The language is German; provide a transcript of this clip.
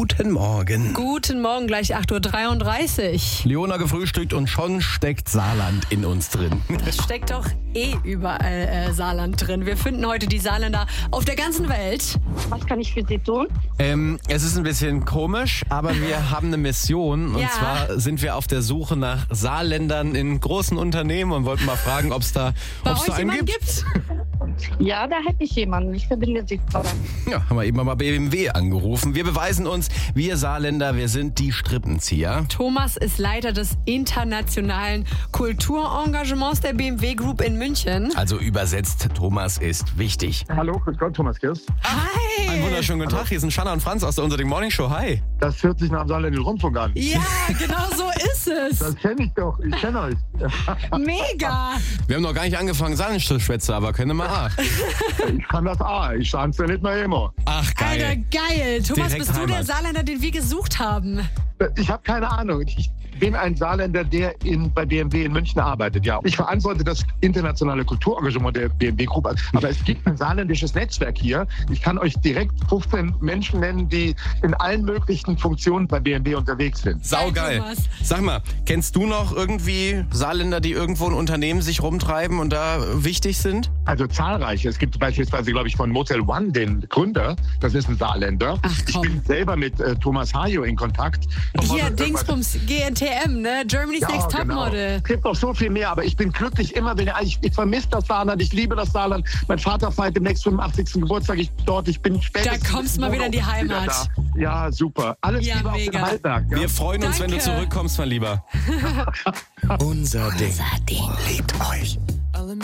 guten Morgen. Guten Morgen, gleich 8.33 Uhr. Leona gefrühstückt und schon steckt Saarland in uns drin. Es steckt doch überall Saarland drin. Wir finden heute die Saarländer auf der ganzen Welt. Was kann ich für Sie tun? Es ist ein bisschen komisch, aber wir haben eine Mission. Und Ja. zwar sind wir auf der Suche nach Saarländern in großen Unternehmen und wollten mal fragen, ob es da Bei einen euch jemanden gibt. gibt's? Ja, da hätte ich jemanden. Ich verbinde Sie. Ja, haben wir eben mal BMW angerufen. Wir beweisen uns, wir Saarländer, wir sind die Strippenzieher. Thomas ist Leiter des internationalen Kulturengagements der BMW Group in München. Also übersetzt, Thomas ist wichtig. Hallo, grüß Gott, Thomas Kirst. Hi! Einen wunderschönen guten Tag, hier sind Shanna und Franz aus der Unser Ding Morning Show. Hi. Das hört sich nach dem Saarländischen Rundfunk an. Ja, genau so ist es. Das kenne ich doch, ich kenne euch. Mega! Wir haben noch gar nicht angefangen, Saarländisch zu schwätzen, aber können wir A. Ich kann das A, ich schaue ja nicht mehr immer. Ach, Alter, geil. geil. Thomas, Direkt bist du der Heimat. Saarländer, den wir gesucht haben? Ich habe keine Ahnung. Ich bin ein Saarländer, der bei BMW in München arbeitet, ja. Ich verantworte das internationale Kulturengagement der BMW Group. Aber es gibt ein saarländisches Netzwerk hier. Ich kann euch direkt 15 Menschen nennen, die in allen möglichen Funktionen bei BMW unterwegs sind. Saugeil. Thomas. Sag mal, kennst du noch irgendwie Saarländer, die irgendwo in Unternehmen sich rumtreiben und da wichtig sind? Also zahlreiche. Es gibt beispielsweise, glaube ich, von Motel One den Gründer. Das ist ein Saarländer. Ach, Ich komm. bin selber mit Thomas Hajo in Kontakt. Hier, Dingsbums, GNTM, ne? Germany's Next Topmodel. Es gibt noch so viel mehr, aber ich bin glücklich immer, wenn ich vermisse das Saarland, ich liebe das Saarland. Mein Vater feiert demnächst 85. Geburtstag, ich bin spätestens... Da kommst du mal wieder in die Heimat. Da. Ja, super. Alles Ja, Liebe auf mega. den Waldberg. Ja? Wir freuen uns, wenn du Danke. zurückkommst, mein Lieber. Unser Ding liebt euch.